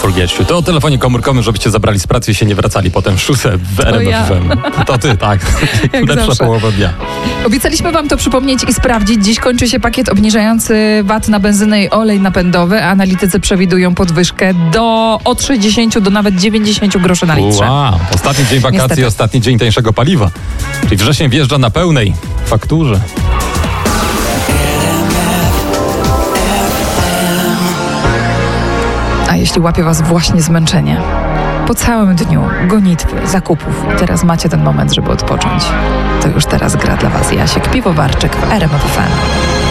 Forget You. To o telefonie komórkowym, żebyście zabrali z pracy i się nie wracali potem w szóstce w RMF FM. To ty, tak. Lepsza połowa dnia. Obiecaliśmy wam to przypomnieć i sprawdzić. Dziś kończy się pakiet obniżający VAT na benzynę i olej napędowy. Analitycy przewidują podwyżkę od 60 do nawet 90 groszy na litrze. Wow, ostatni dzień wakacji, Niestety. ostatni dzień tańszego paliwa. Czyli wrzesień wjeżdża na pełnej fakturze. A jeśli łapie was właśnie zmęczenie? Po całym dniu gonitwy, zakupów i teraz macie ten moment, żeby odpocząć. To już teraz gra dla was Jasiek Piwowarczyk w RMF FM.